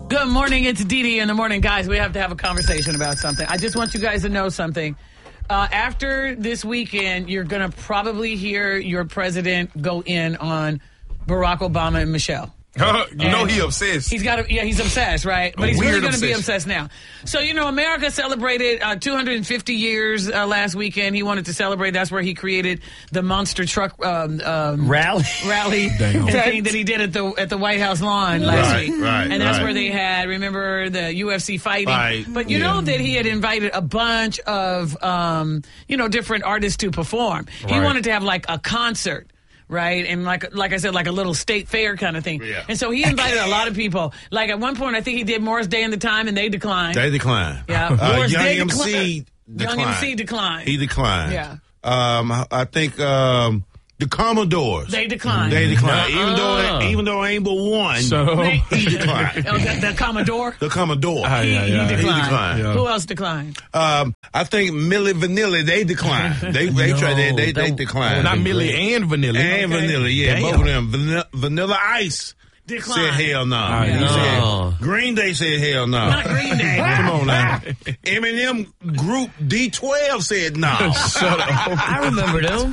Good morning. It's Dee Dee in the morning. Guys, we have to have a conversation about something. I just want you guys to know something. After this weekend, you're going to probably hear your president go in on Barack Obama and Michelle. He obsessed. He's obsessed, right? But he's really going to be obsessed now. So, America celebrated 250 years last weekend. He wanted to celebrate. That's where he created the monster truck rally thing that he did at the White House lawn last week. And that's where they had, remember, the UFC fighting. But you know that he had invited a bunch of, different artists to perform. He wanted to have like a concert. Right, and like I said, like a little state fair kind of thing. Yeah. And so he invited a lot of people. Like at one point, I think he did Morris Day and the Time, and they declined. Yeah, Young MC declined. Young MC declined. He declined. Yeah. I think the Commodores. They declined. Even though ain't but one, he declined. The Commodore. The Commodore. He declined. He declined. Yeah. Who else declined? I think Milli Vanilli, they declined. They declined. Not Milli and Vanilli. And Vanilli, yeah. Damn. Both of them. Vanilla Ice declined. said hell no. Green Day said hell no. Not Green Day. Come on now. Eminem group D12 said no. Shut up. I remember them.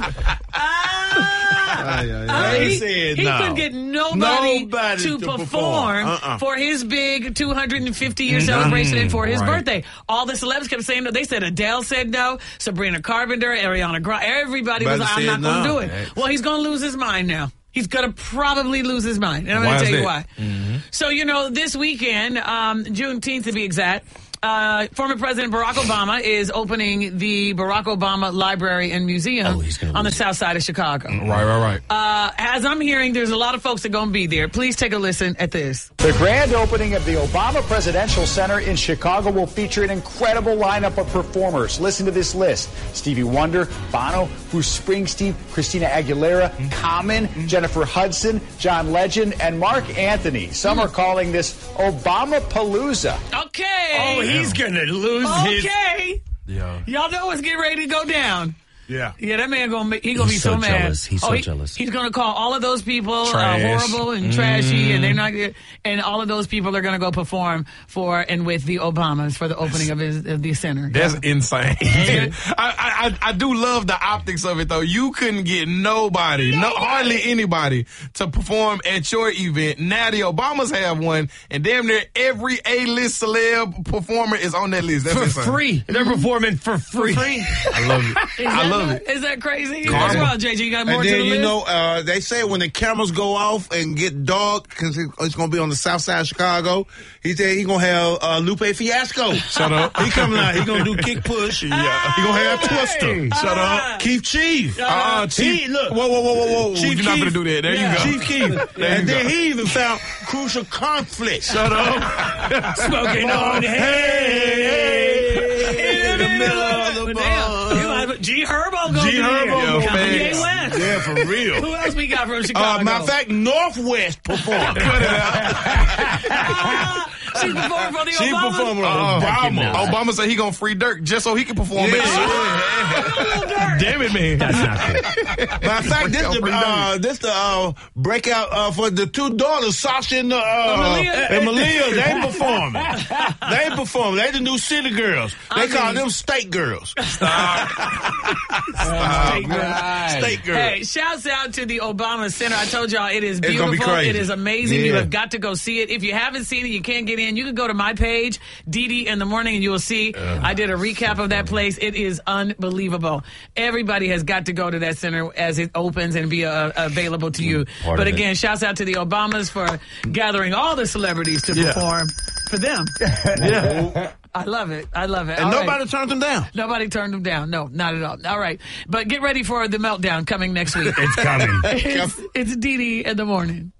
He couldn't get nobody to perform for his big 250-year celebration and for his birthday. All the celebs kept saying no. They said Adele said no, Sabrina Carpenter, Ariana Grande. Everybody was like, I'm not going to do it. Well, he's going to lose his mind now. He's going to probably lose his mind. And I'm going to tell you why. Mm-hmm. So, this weekend, Juneteenth to be exact, former President Barack Obama is opening the Barack Obama Library and Museum on the south side of Chicago. Right. As I'm hearing, there's a lot of folks that are going to be there. Please take a listen at this. The grand opening of the Obama Presidential Center in Chicago will feature an incredible lineup of performers. Listen to this list. Stevie Wonder, Bono, Bruce Springsteen, Christina Aguilera, Common, Jennifer Hudson, John Legend, and Mark Anthony. Some are calling this Obama-palooza. Okay. He's gonna lose his. Okay. Yeah. Y'all know what's getting ready to go down. Yeah. Yeah, that man gonna be so mad. Jealous. He's so jealous. He's gonna call all of those people Trash. horrible and trashy, and they're not. And all of those people are gonna go perform for and with the Obamas for the opening of the center. That's insane. I do love the optics of it though. You couldn't get hardly anybody to perform at your event. Now the Obamas have one, and damn near every A-list celeb performer is on that list. That's For insane. free. They're performing for free. I love it. I love it. Is that crazy? What's wrong, JJ? You got more And to then, the list? they say when the cameras go off and get dark, because it's going to be on the south side of Chicago, he said he's going to have Lupe Fiasco. Shut up. He coming out. He going to do kick push. He going to have Twister. Shut up. Keith Chief. Chief. Look. Whoa. Chief You're not Keef. going to do that. There you go. Chief Keef. And then he even found Crucial Conflict. Shut up. Smoking on hay. In the middle of the bar. G Herbo going to be Herbo. here. Kanye West. Yeah, for real. Who else we got from Chicago? Matter of fact, Northwest performed. Cut it out. She performed for the She Obama. performed with Obama. Obama said he gonna free Dirk just so he can perform. Damn it, man. That's not good. Matter of fact, this the breakout for the two daughters, Sasha and Malia. They performing. They the new city girls. They call them state girls. State girls. Hey, shouts out to the Obama Center. I told y'all it is beautiful. It's gonna be crazy. It is amazing. Yeah. You have got to go see it. If you haven't seen it, you can't get in. You can go to my page, Dee Dee in the Morning, and you will see. I did a recap of that place. It is unbelievable. Everybody has got to go to that center as it opens and be available to you. But again, shouts out to the Obamas for gathering all the celebrities to perform for them. Yeah. I love it. And All nobody right. turned them down. Nobody turned them down. No, not at all. All right. But get ready for the meltdown coming next week. It's coming. It's Dee Dee in the Morning.